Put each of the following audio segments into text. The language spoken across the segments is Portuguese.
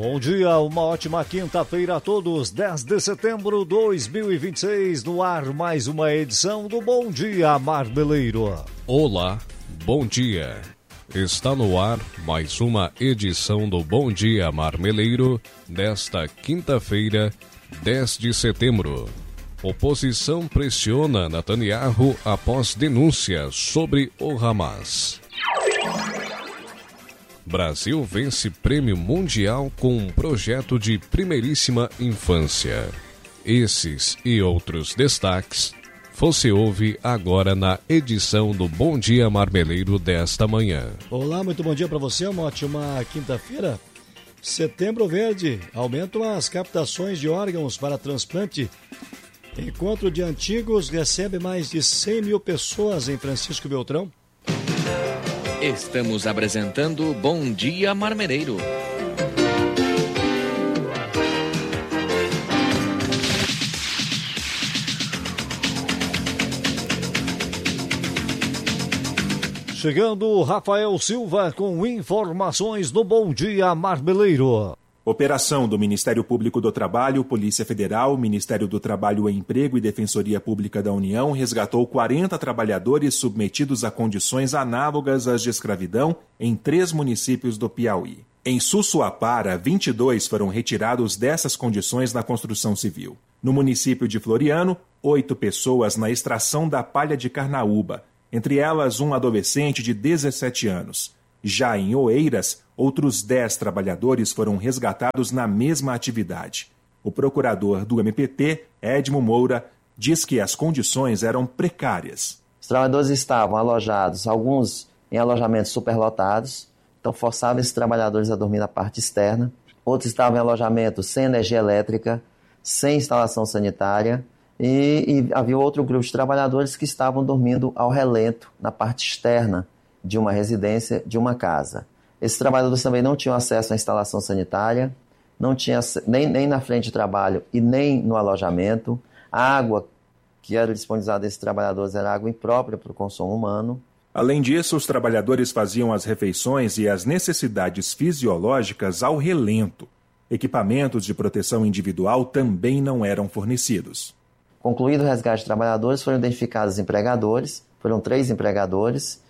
Bom dia, uma ótima quinta-feira a todos, 10 de setembro de 2026, no ar mais uma edição do Bom Dia Marmeleiro. Olá, bom dia. Está no ar mais uma edição do Bom Dia Marmeleiro desta quinta-feira, 10 de setembro. Oposição pressiona Netanyahu após denúncias sobre o Hamas. Brasil vence prêmio mundial com um projeto de primeiríssima infância. Esses e outros destaques você ouve agora na edição do Bom Dia Marmeleiro desta manhã. Olá, muito bom dia para você, uma ótima quinta-feira. Setembro Verde, aumentam as captações de órgãos para transplante. Encontro de antigos recebe mais de 100 mil pessoas em Francisco Beltrão. Estamos apresentando Bom Dia Marmeleiro. Chegando Rafael Silva com informações do Bom Dia Marmeleiro. Operação do Ministério Público do Trabalho, Polícia Federal, Ministério do Trabalho e Emprego e Defensoria Pública da União resgatou 40 trabalhadores submetidos a condições análogas às de escravidão em 3 municípios do Piauí. Em Sussuapara, 22 foram retirados dessas condições na construção civil. No município de Floriano, 8 pessoas na extração da palha de carnaúba, entre elas um adolescente de 17 anos. Já em Oeiras, outros 10 trabalhadores foram resgatados na mesma atividade. O procurador do MPT, Edmo Moura, diz que as condições eram precárias. Os trabalhadores estavam alojados, alguns em alojamentos superlotados, então forçavam esses trabalhadores a dormir na parte externa. Outros estavam em alojamentos sem energia elétrica, sem instalação sanitária, e havia outro grupo de trabalhadores que estavam dormindo ao relento na parte externa de uma residência, de uma casa. Esses trabalhadores também não tinham acesso à instalação sanitária, não tinha nem na frente de trabalho e nem no alojamento. A água que era disponibilizada a esses trabalhadores era água imprópria para o consumo humano. Além disso, os trabalhadores faziam as refeições e as necessidades fisiológicas ao relento. Equipamentos de proteção individual também não eram fornecidos. Concluído o resgate de trabalhadores, foram identificados empregadores, foram 3 empregadores,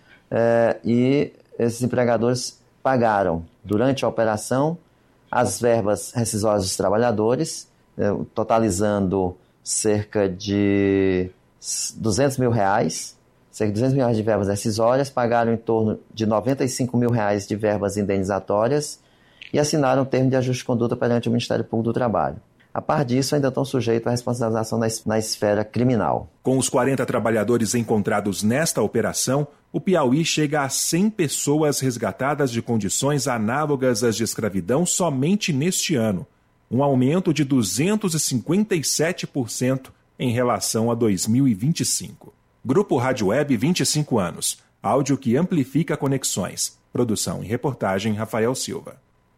e esses empregadores pagaram, durante a operação, as verbas rescisórias dos trabalhadores, totalizando cerca de R$200 mil, cerca de R$200 mil de verbas rescisórias, pagaram em torno de R$95 mil de verbas indenizatórias e assinaram um termo de ajuste de conduta perante o Ministério Público do Trabalho. A par disso, ainda estão sujeitos à responsabilização na esfera criminal. Com os 40 trabalhadores encontrados nesta operação, o Piauí chega a 100 pessoas resgatadas de condições análogas às de escravidão somente neste ano, um aumento de 257% em relação a 2025. Grupo Rádio Web 25 anos, áudio que amplifica conexões. Produção e reportagem Rafael Silva.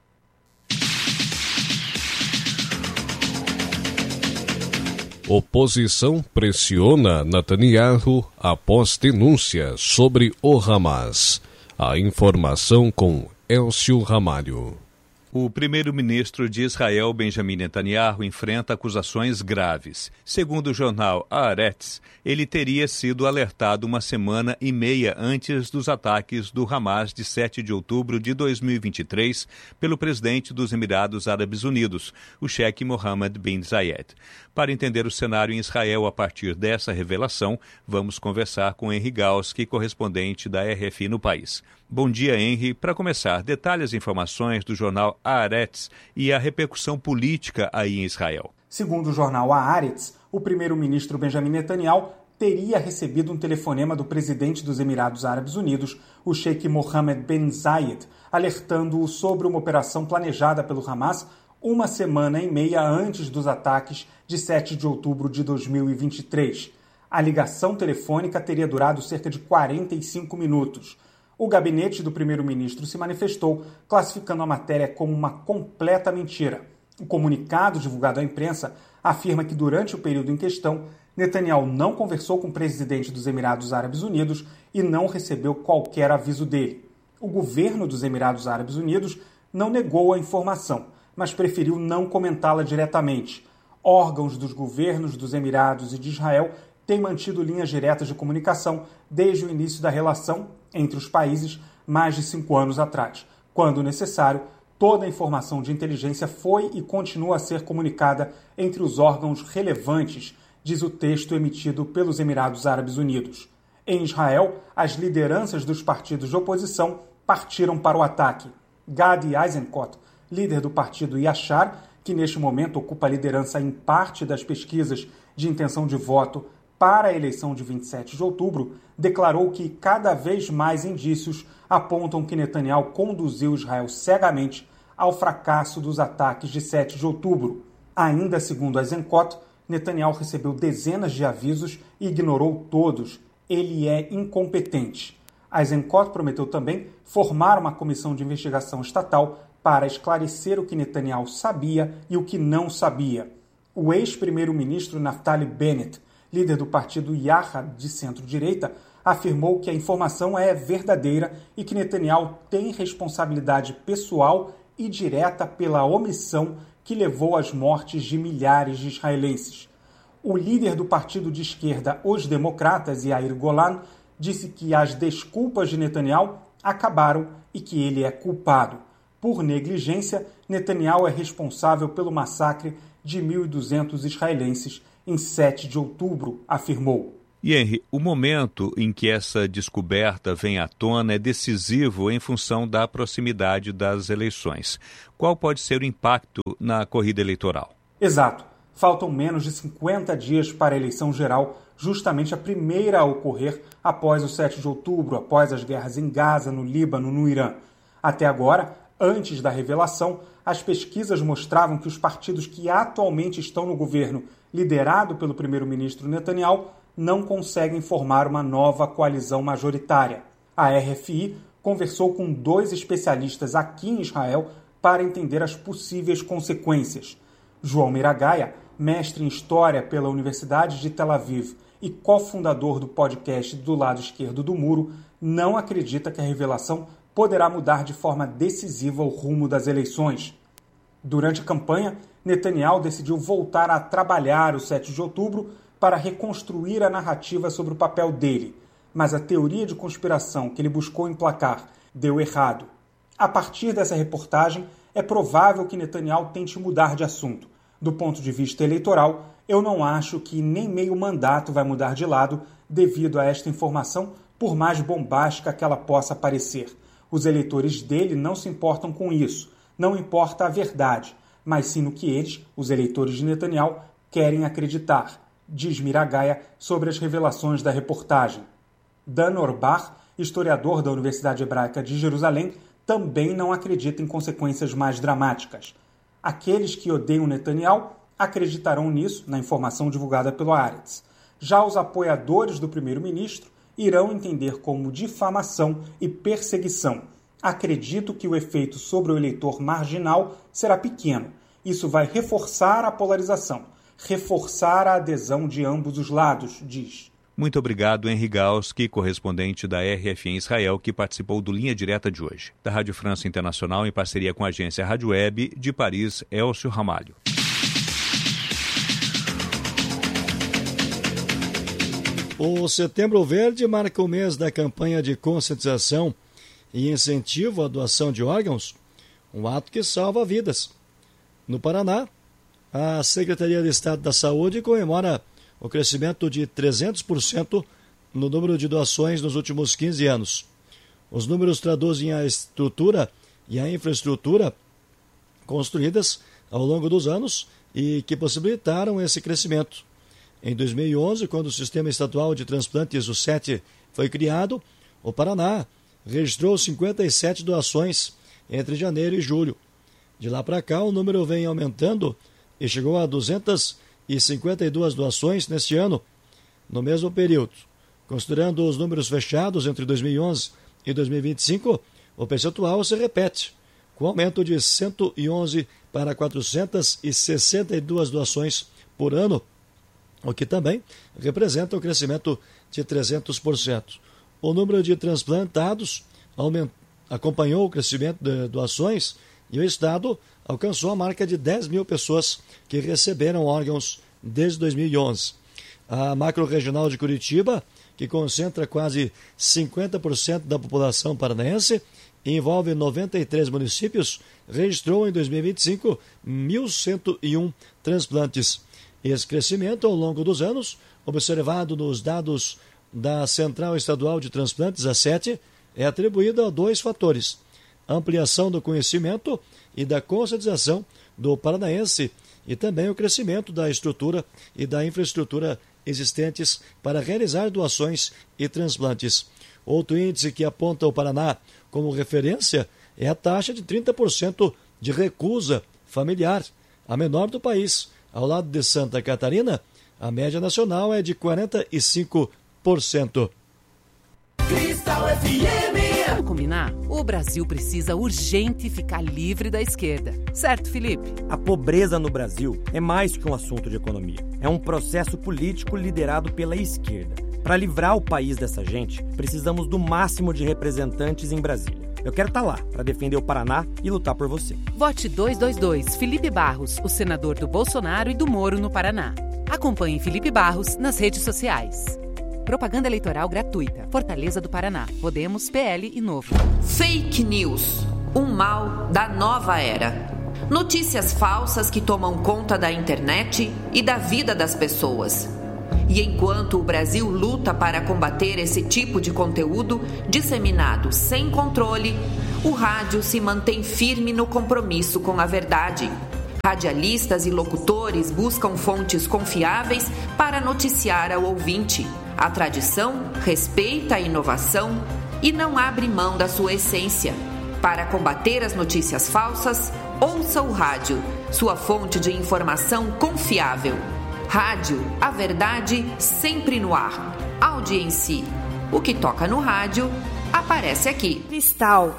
Oposição pressiona Netanyahu após denúncias sobre o Hamas. A informação com Elcio Ramalho. O primeiro-ministro de Israel, Benjamin Netanyahu, enfrenta acusações graves. Segundo o jornal Haaretz, ele teria sido alertado uma semana e meia antes dos ataques do Hamas de 7 de outubro de 2023 pelo presidente dos Emirados Árabes Unidos, o Sheikh Mohammed bin Zayed. Para entender o cenário em Israel a partir dessa revelação, vamos conversar com Henry Galski, correspondente da RFI no país. Bom dia, Henry. Para começar, detalhe as informações do jornal Haaretz e a repercussão política aí em Israel. Segundo o jornal Haaretz, o primeiro-ministro Benjamin Netanyahu teria recebido um telefonema do presidente dos Emirados Árabes Unidos, o Sheikh Mohammed bin Zayed, alertando-o sobre uma operação planejada pelo Hamas uma semana e meia antes dos ataques de 7 de outubro de 2023. A ligação telefônica teria durado cerca de 45 minutos. O gabinete do primeiro-ministro se manifestou, classificando a matéria como uma completa mentira. O comunicado divulgado à imprensa afirma que durante o período em questão, Netanyahu não conversou com o presidente dos Emirados Árabes Unidos e não recebeu qualquer aviso dele. O governo dos Emirados Árabes Unidos não negou a informação, mas preferiu não comentá-la diretamente. Órgãos dos governos dos Emirados e de Israel têm mantido linhas diretas de comunicação desde o início da relação entre os países mais de 5 anos atrás. Quando necessário, toda a informação de inteligência foi e continua a ser comunicada entre os órgãos relevantes, diz o texto emitido pelos Emirados Árabes Unidos. Em Israel, as lideranças dos partidos de oposição partiram para o ataque. Gadi Eisenkot, líder do partido Yashar, que neste momento ocupa a liderança em parte das pesquisas de intenção de voto para a eleição de 27 de outubro, declarou que cada vez mais indícios apontam que Netanyahu conduziu Israel cegamente ao fracasso dos ataques de 7 de outubro. Ainda segundo Eisenkot, Netanyahu recebeu dezenas de avisos e ignorou todos. Ele é incompetente. Eisenkot prometeu também formar uma comissão de investigação estatal para esclarecer o que Netanyahu sabia e o que não sabia. O ex-primeiro-ministro Naftali Bennett, líder do partido Yahad de centro-direita, afirmou que a informação é verdadeira e que Netanyahu tem responsabilidade pessoal e direta pela omissão que levou às mortes de milhares de israelenses. O líder do partido de esquerda Os Democratas, Yair Golan, disse que as desculpas de Netanyahu acabaram e que ele é culpado. Por negligência, Netanyahu é responsável pelo massacre de 1.200 israelenses em 7 de outubro, afirmou. E Henry, o momento em que essa descoberta vem à tona é decisivo em função da proximidade das eleições. Qual pode ser o impacto na corrida eleitoral? Exato. Faltam menos de 50 dias para a eleição geral, justamente a primeira a ocorrer após o 7 de outubro, após as guerras em Gaza, no Líbano, no Irã. Até agora, antes da revelação, as pesquisas mostravam que os partidos que atualmente estão no governo, liderado pelo primeiro-ministro Netanyahu, não conseguem formar uma nova coalizão majoritária. A RFI conversou com 2 especialistas aqui em Israel para entender as possíveis consequências. João Miragaia, mestre em História pela Universidade de Tel Aviv e cofundador do podcast Do Lado Esquerdo do Muro, não acredita que a revelação poderá mudar de forma decisiva o rumo das eleições. Durante a campanha, Netanyahu decidiu voltar a trabalhar o 7 de outubro para reconstruir a narrativa sobre o papel dele, mas a teoria de conspiração que ele buscou emplacar deu errado. A partir dessa reportagem, é provável que Netanyahu tente mudar de assunto. Do ponto de vista eleitoral, eu não acho que nem meio mandato vai mudar de lado devido a esta informação, por mais bombástica que ela possa parecer. Os eleitores dele não se importam com isso, não importa a verdade, mas sim no que eles, os eleitores de Netanyahu, querem acreditar, diz Miragaia sobre as revelações da reportagem. Dan Orbach, historiador da Universidade Hebraica de Jerusalém, também não acredita em consequências mais dramáticas. Aqueles que odeiam Netanyahu acreditarão nisso na informação divulgada pelo Haaretz. Já os apoiadores do primeiro-ministro irão entender como difamação e perseguição. Acredito que o efeito sobre o eleitor marginal será pequeno. Isso vai reforçar a polarização, reforçar a adesão de ambos os lados, diz. Muito obrigado, Henry Galski, correspondente da RFI em Israel, que participou do Linha Direta de hoje. Da Rádio França Internacional, em parceria com a agência Rádio Web, de Paris, Elcio Ramalho. O Setembro Verde marca o mês da campanha de conscientização e incentivo à doação de órgãos, um ato que salva vidas. No Paraná, a Secretaria de Estado da Saúde comemora o crescimento de 300% no número de doações nos últimos 15 anos. Os números traduzem a estrutura e a infraestrutura construídas ao longo dos anos e que possibilitaram esse crescimento. Em 2011, quando o Sistema Estadual de Transplantes, o SET, foi criado, o Paraná registrou 57 doações entre janeiro e julho. De lá para cá, o número vem aumentando e chegou a 252 doações neste ano, no mesmo período. Considerando os números fechados entre 2011 e 2025, o percentual se repete, com aumento de 111 para 462 doações por ano, o que também representa um crescimento de 300%. O número de transplantados acompanhou o crescimento de doações e o estado alcançou a marca de 10 mil pessoas que receberam órgãos desde 2011. A macro-regional de Curitiba, que concentra quase 50% da população paranaense e envolve 93 municípios, registrou em 2025 1.101 transplantes. Esse crescimento ao longo dos anos, observado nos dados da Central Estadual de Transplantes, a CET, é atribuído a 2 fatores: ampliação do conhecimento e da conscientização do paranaense e também o crescimento da estrutura e da infraestrutura existentes para realizar doações e transplantes. Outro índice que aponta o Paraná como referência é a taxa de 30% de recusa familiar, a menor do país. Ao lado de Santa Catarina, a média nacional é de 45%. Cristal FM. Vamos combinar? O Brasil precisa urgente ficar livre da esquerda. Certo, Felipe? A pobreza no Brasil é mais que um assunto de economia. É um processo político liderado pela esquerda. Para livrar o país dessa gente, precisamos do máximo de representantes em Brasília. Eu quero estar lá para defender o Paraná e lutar por você. Vote 222 Felipe Barros, o senador do Bolsonaro e do Moro no Paraná. Acompanhe Felipe Barros nas redes sociais. Propaganda eleitoral gratuita. Fortaleza do Paraná. Podemos, PL e Novo. Fake news. Um mal da nova era. Notícias falsas que tomam conta da internet e da vida das pessoas. E enquanto o Brasil luta para combater esse tipo de conteúdo disseminado sem controle, o rádio se mantém firme no compromisso com a verdade. Radialistas e locutores buscam fontes confiáveis para noticiar ao ouvinte. A tradição respeita a inovação e não abre mão da sua essência. Para combater as notícias falsas, ouça o rádio, sua fonte de informação confiável. Rádio, a verdade sempre no ar. Audiência. O que toca no rádio, aparece aqui. Cristal.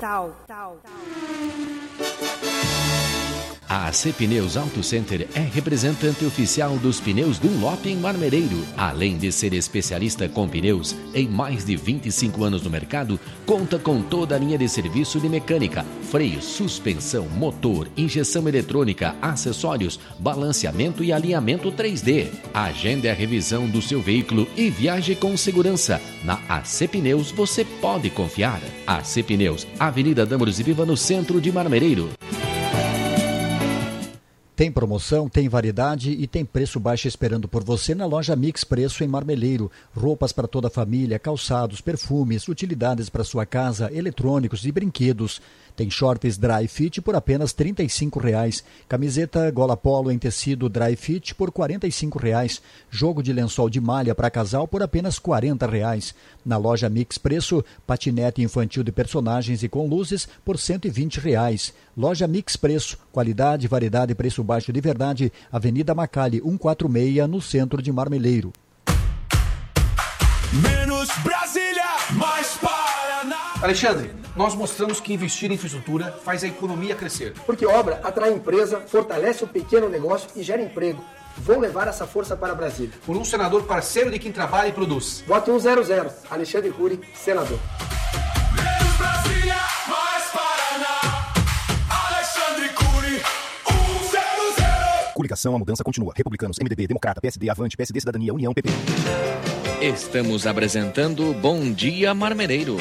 A AC Pneus Auto Center é representante oficial dos pneus Dunlop em Marmereiro. Além de ser especialista com pneus em mais de 25 anos no mercado, conta com toda a linha de serviço de mecânica, freio, suspensão, motor, injeção eletrônica, acessórios, balanceamento e alinhamento 3D. Agende a revisão do seu veículo e viaje com segurança. Na AC Pneus você pode confiar. AC Pneus, Avenida Dâmaros e Viva, no centro de Marmereiro. Tem promoção, tem variedade e tem preço baixo esperando por você na loja Mix Preço em Marmeleiro. Roupas para toda a família, calçados, perfumes, utilidades para sua casa, eletrônicos e brinquedos. Tem shorts dry fit por apenas R$ 35,00. Camiseta gola polo em tecido dry fit por R$ 45,00. Jogo de lençol de malha para casal por apenas R$ 40,00. Na loja Mix Preço, patinete infantil de personagens e com luzes por R$ 120,00. Loja Mix Preço, qualidade, variedade e preço baixo de verdade. Avenida Macali, 146, no centro de Marmeleiro. Menos Brasília, mais Paraná. Alexandre, nós mostramos que investir em infraestrutura faz a economia crescer. Porque obra atrai empresa, fortalece o pequeno negócio e gera emprego. Vou levar essa força para Brasília. Por um senador parceiro de quem trabalha e produz. Vote 100, Alexandre Cury, senador. Menos Brasília, mais Paraná. Alexandre Cury, 100. Coligação, a mudança continua. Republicanos, MDB, Democrata, PSD, Avante, PSD, Cidadania, União, PP. Estamos apresentando Bom Dia Marmereiro.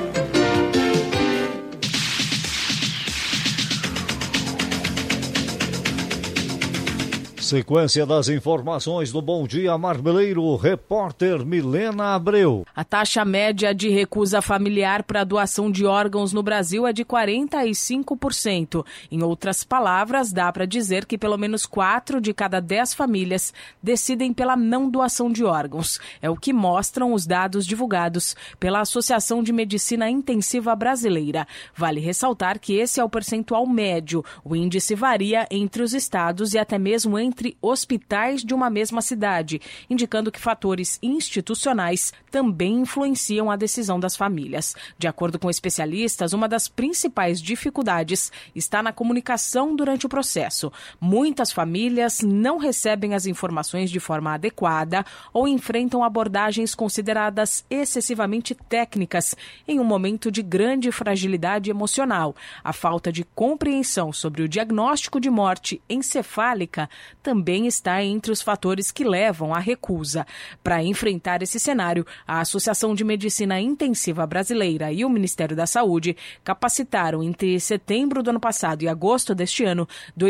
Sequência das informações do Bom Dia Marmeleiro, repórter Milena Abreu. A taxa média de recusa familiar para doação de órgãos no Brasil é de 45%. Em outras palavras, dá para dizer que pelo menos 4 de cada 10 famílias decidem pela não doação de órgãos. É o que mostram os dados divulgados pela Associação de Medicina Intensiva Brasileira. Vale ressaltar que esse é o percentual médio. O índice varia entre os estados e até mesmo entre entre hospitais de uma mesma cidade, indicando que fatores institucionais também influenciam a decisão das famílias. De acordo com especialistas, uma das principais dificuldades está na comunicação durante o processo. Muitas famílias não recebem as informações de forma adequada ou enfrentam abordagens consideradas excessivamente técnicas em um momento de grande fragilidade emocional. A falta de compreensão sobre o diagnóstico de morte encefálica também está entre os fatores que levam à recusa. Para enfrentar esse cenário, a Associação de Medicina Intensiva Brasileira e o Ministério da Saúde capacitaram entre setembro do ano passado e agosto deste ano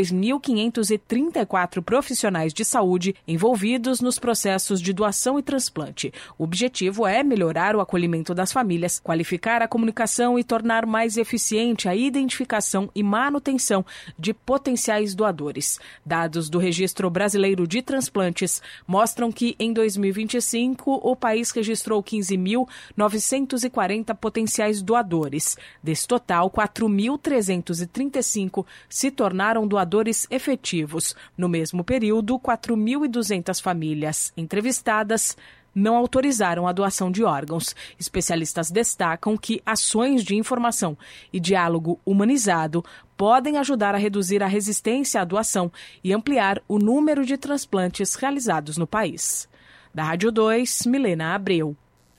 2.534 profissionais de saúde envolvidos nos processos de doação e transplante. O objetivo é melhorar o acolhimento das famílias, qualificar a comunicação e tornar mais eficiente a identificação e manutenção de potenciais doadores. Dados do Registro Brasileiro de Transplantes mostram que, em 2025, o país registrou 15.940 potenciais doadores. Desse total, 4.335 se tornaram doadores efetivos. No mesmo período, 4.200 famílias entrevistadas não autorizaram a doação de órgãos. Especialistas destacam que ações de informação e diálogo humanizado podem ajudar a reduzir a resistência à doação e ampliar o número de transplantes realizados no país. Da Rádio 2, Milena Abreu.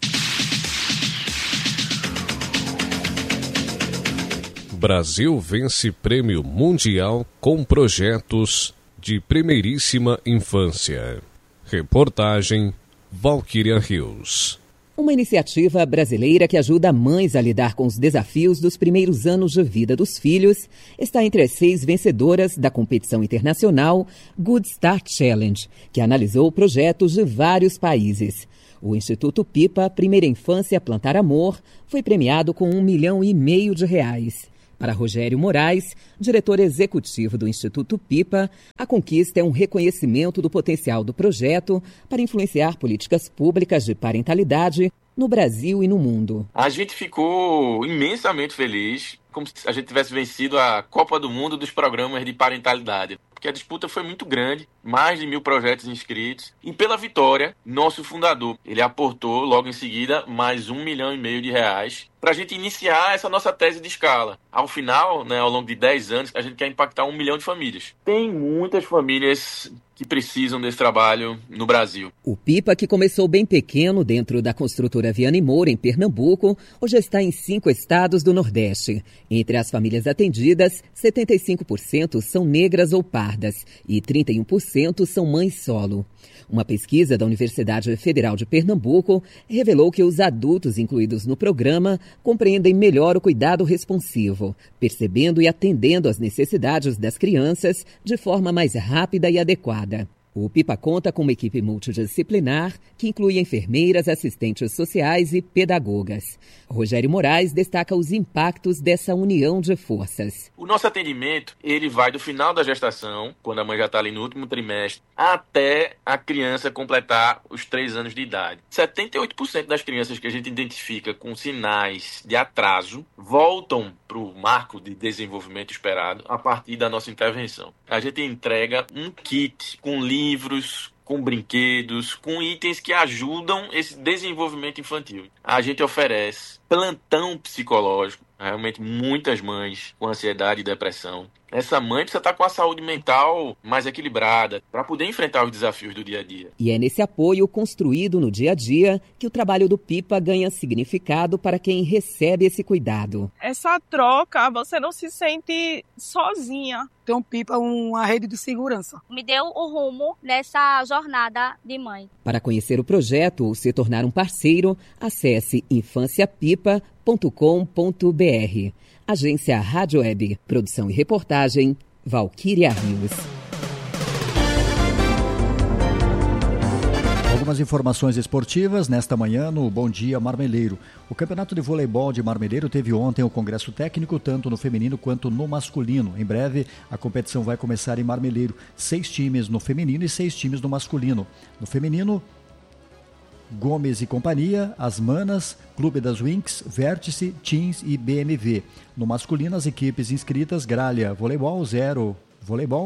Brasil vence prêmio mundial com projetos de primeiríssima infância. Reportagem Valquíria Rios. Uma iniciativa brasileira que ajuda mães a lidar com os desafios dos primeiros anos de vida dos filhos está entre as 6 vencedoras da competição internacional Good Start Challenge, que analisou projetos de vários países. O Instituto Pipa Primeira Infância Plantar Amor foi premiado com R$1,5 milhão de reais. Para Rogério Moraes, diretor executivo do Instituto Pipa, a conquista é um reconhecimento do potencial do projeto para influenciar políticas públicas de parentalidade no Brasil e no mundo. A gente ficou imensamente feliz, como se a gente tivesse vencido a Copa do Mundo dos programas de parentalidade. Porque a disputa foi muito grande, mais de 1.000 projetos inscritos. E pela vitória, nosso fundador, ele aportou logo em seguida mais R$1,5 milhão de reais para a gente iniciar essa nossa tese de escala. Ao final, ao longo de 10 anos, a gente quer impactar 1 milhão de famílias. Tem muitas famílias que precisam desse trabalho no Brasil. O Pipa, que começou bem pequeno dentro da construtora Viana e Moura, em Pernambuco, hoje está em 5 estados do Nordeste. Entre as famílias atendidas, 75% são negras ou pardas e 31% são mães solo. Uma pesquisa da Universidade Federal de Pernambuco revelou que os adultos incluídos no programa compreendem melhor o cuidado responsivo, percebendo e atendendo às necessidades das crianças de forma mais rápida e adequada. O Pipa conta com uma equipe multidisciplinar que inclui enfermeiras, assistentes sociais e pedagogas. Rogério Moraes destaca os impactos dessa união de forças. O nosso atendimento, ele vai do final da gestação, quando a mãe já está ali no último trimestre, até a criança completar os 3 anos de idade. 78% das crianças que a gente identifica com sinais de atraso voltam para o marco de desenvolvimento esperado a partir da nossa intervenção. A gente entrega um kit com livros, com brinquedos, com itens que ajudam esse desenvolvimento infantil. A gente oferece plantão psicológico, realmente muitas mães com ansiedade e depressão. Essa mãe precisa estar com a saúde mental mais equilibrada para poder enfrentar os desafios do dia a dia. E é nesse apoio construído no dia a dia que o trabalho do Pipa ganha significado para quem recebe esse cuidado. Essa troca, você não se sente sozinha. Tem um Pipa, uma rede de segurança. Me deu o rumo nessa jornada de mãe. Para conhecer o projeto ou se tornar um parceiro, acesse infânciapipa.com.br. Agência Rádio Web. Produção e reportagem, Valquíria Rios. Algumas informações esportivas nesta manhã no Bom Dia Marmeleiro. O Campeonato de Voleibol de Marmeleiro teve ontem o congresso técnico, tanto no feminino quanto no masculino. Em breve, a competição vai começar em Marmeleiro. 6 times no feminino e 6 times no masculino. No feminino, Gomes e Companhia, As Manas, Clube das Winx, Vértice, Teams e BMV. No masculino, as equipes inscritas: Gralha Voleibol, Zero Voleibol,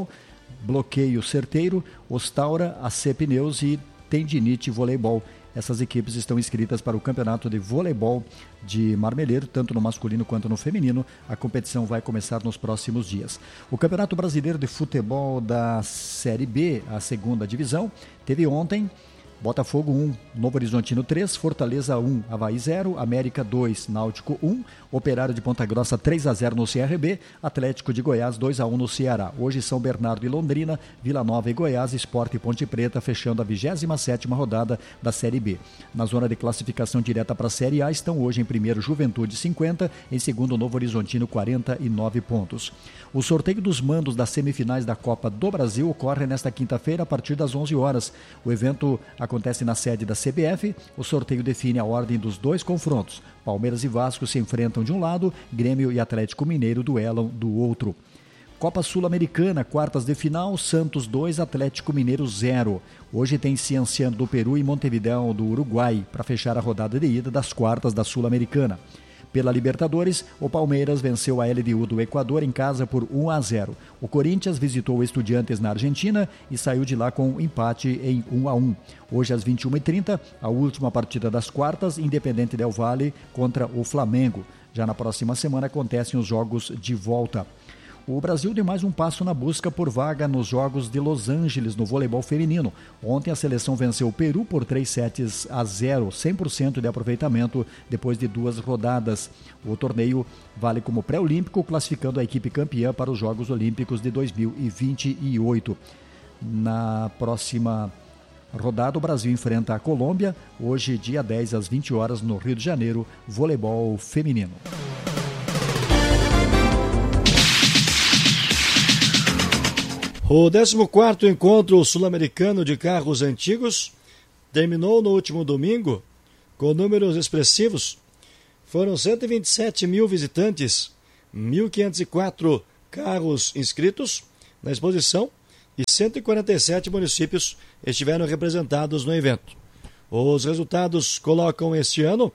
Bloqueio Certeiro, Ostaura, AC Pneus e Tendinite Voleibol. Essas equipes estão inscritas para o Campeonato de Voleibol de Marmeleiro, tanto no masculino quanto no feminino. A competição vai começar nos próximos dias. O Campeonato Brasileiro de Futebol da Série B, a segunda divisão, teve ontem Botafogo 1, Novo Horizontino 3, Fortaleza 1, Avaí 0, América 2, Náutico 1, Operário de Ponta Grossa 3-0 no CRB, Atlético de Goiás 2-1 no Ceará. Hoje São Bernardo e Londrina, Vila Nova e Goiás, Sport e Ponte Preta, fechando a 27ª rodada da Série B. Na zona de classificação direta para a Série A estão hoje em primeiro Juventude 50, em segundo Novo Horizontino 49 pontos. O sorteio dos mandos das semifinais da Copa do Brasil ocorre nesta quinta-feira a partir das 11 horas. O evento acontece na sede da CBF. O sorteio define a ordem dos dois confrontos. Palmeiras e Vasco se enfrentam de um lado, Grêmio e Atlético Mineiro duelam do outro. Copa Sul-Americana, quartas de final, Santos 2, Atlético Mineiro 0. Hoje tem Cienciano do Peru e Montevideo do Uruguai para fechar a rodada de ida das quartas da Sul-Americana. Pela Libertadores, o Palmeiras venceu a LDU do Equador em casa por 1-0. O Corinthians visitou o Estudiantes na Argentina e saiu de lá com um empate em 1-1. Hoje às 21h30, a última partida das quartas, Independente Del Valle contra o Flamengo. Já na próxima semana acontecem os jogos de volta. O Brasil deu mais um passo na busca por vaga nos Jogos de Los Angeles no voleibol feminino. Ontem a seleção venceu o Peru por 3-0, 100% de aproveitamento depois de 2 rodadas. O torneio vale como pré-olímpico, classificando a equipe campeã para os Jogos Olímpicos de 2028. Na próxima rodada, o Brasil enfrenta a Colômbia, hoje dia 10 às 20 horas no Rio de Janeiro, voleibol feminino. O 14º Encontro Sul-Americano de Carros Antigos terminou no último domingo com números expressivos. Foram 127 mil visitantes, 1.504 carros inscritos na exposição e 147 municípios estiveram representados no evento. Os resultados colocam este ano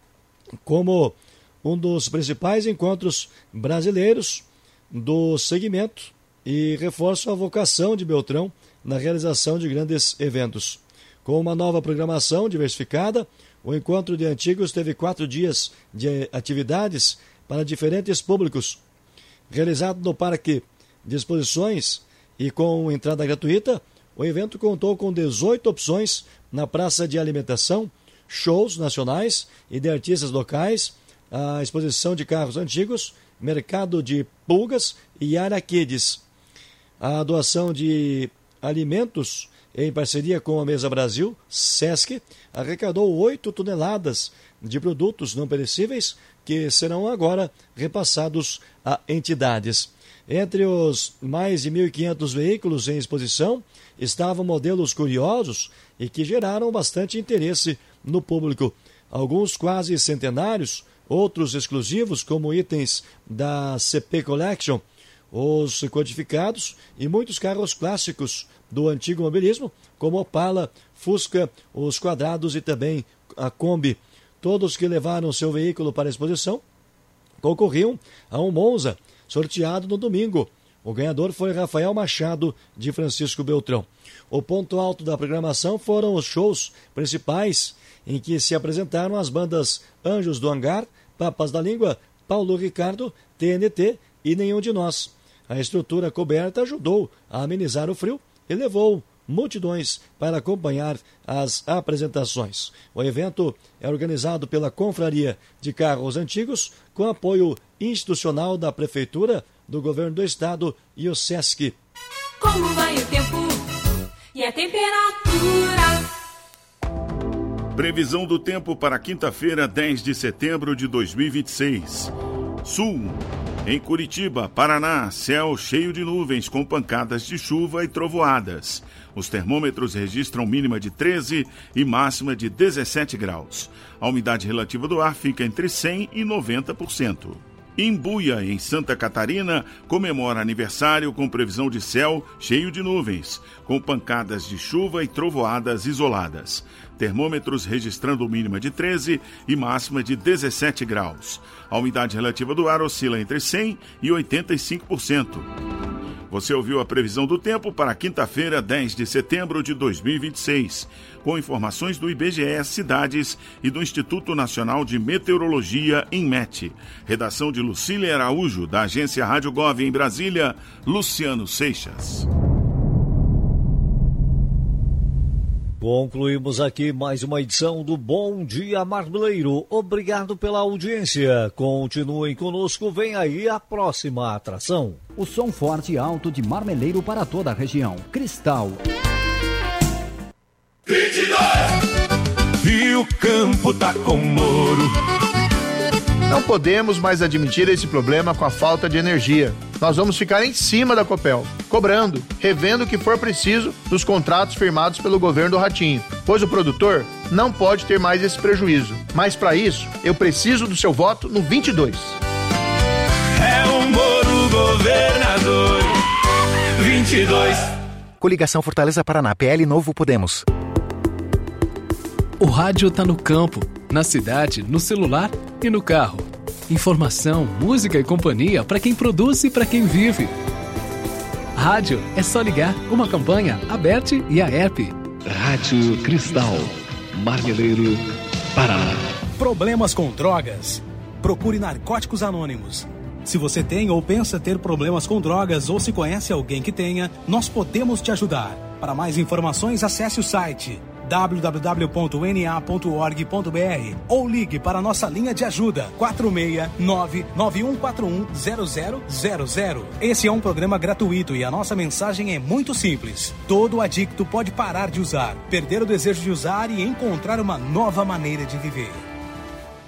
como um dos principais encontros brasileiros do segmento e reforçam a vocação de Beltrão na realização de grandes eventos. Com uma nova programação diversificada, o Encontro de Antigos teve 4 dias de atividades para diferentes públicos. Realizado no Parque de Exposições e com entrada gratuita, o evento contou com 18 opções na praça de alimentação, shows nacionais e de artistas locais, a exposição de carros antigos, mercado de pulgas e área kids. A doação de alimentos, em parceria com a Mesa Brasil, SESC, arrecadou 8 toneladas de produtos não perecíveis que serão agora repassados a entidades. Entre os mais de 1.500 veículos em exposição estavam modelos curiosos e que geraram bastante interesse no público. Alguns quase centenários, outros exclusivos como itens da CP Collection, os codificados e muitos carros clássicos do antigo mobilismo, como Opala, Fusca, os quadrados e também a Kombi. Todos que levaram seu veículo para a exposição concorriam a um Monza, sorteado no domingo. O ganhador foi Rafael Machado, de Francisco Beltrão. O ponto alto da programação foram os shows principais, em que se apresentaram as bandas Anjos do Hangar, Papas da Língua, Paulo Ricardo, TNT e Nenhum de Nós. A estrutura coberta ajudou a amenizar o frio e levou multidões para acompanhar as apresentações. O evento é organizado pela Confraria de Carros Antigos, com apoio institucional da Prefeitura, do Governo do Estado e o SESC. Como vai o tempo e a temperatura? Previsão do tempo para quinta-feira, 10 de setembro de 2026. Sul. Em Curitiba, Paraná, céu cheio de nuvens com pancadas de chuva e trovoadas. Os termômetros registram mínima de 13 e máxima de 17 graus. A umidade relativa do ar fica entre 100% e 90%. Imbuia, em Santa Catarina, comemora aniversário com previsão de céu cheio de nuvens, com pancadas de chuva e trovoadas isoladas. Termômetros registrando mínima de 13 e máxima de 17 graus. A umidade relativa do ar oscila entre 100% e 85%. Você ouviu a previsão do tempo para quinta-feira, 10 de setembro de 2026, com informações do IBGE Cidades e do Instituto Nacional de Meteorologia, INMET. Redação de Lucília Araújo, da agência Rádio Gov em Brasília, Luciano Seixas. Concluímos aqui mais uma edição do Bom Dia Marmeleiro. Obrigado pela audiência. Continuem conosco, vem aí a próxima atração. O som forte e alto de Marmeleiro para toda a região. Cristal. 22! E o campo tá com ouro. Não podemos mais admitir esse problema com a falta de energia. Nós vamos ficar em cima da Copel, cobrando, revendo o que for preciso dos contratos firmados pelo governo do Ratinho, pois o produtor não pode ter mais esse prejuízo. Mas para isso, eu preciso do seu voto no 22. É o Moro governador. 22. Coligação Fortaleza Paraná, PL Novo Podemos. O rádio tá no campo, na cidade, no celular e no carro. Informação, música e companhia para quem produz e para quem vive. Rádio é só ligar. Uma campanha aberta e a app. Rádio Cristal, Marmeleiro, Paraná. Problemas com drogas? Procure Narcóticos Anônimos. Se você tem ou pensa ter problemas com drogas ou se conhece alguém que tenha, nós podemos te ajudar. Para mais informações, acesse o site www.na.org.br ou ligue para a nossa linha de ajuda 469-9141-0000. Esse é um programa gratuito e a nossa mensagem é muito simples. Todo adicto pode parar de usar, perder o desejo de usar e encontrar uma nova maneira de viver.